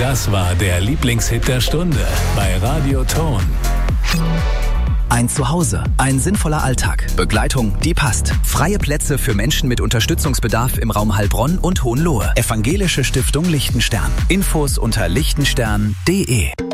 Das war der Lieblingshit der Stunde bei Radio Ton. Ein Zuhause, ein sinnvoller Alltag, Begleitung, die passt. Freie Plätze für Menschen mit Unterstützungsbedarf im Raum Heilbronn und Hohenlohe. Evangelische Stiftung Lichtenstern. Infos unter lichtenstern.de.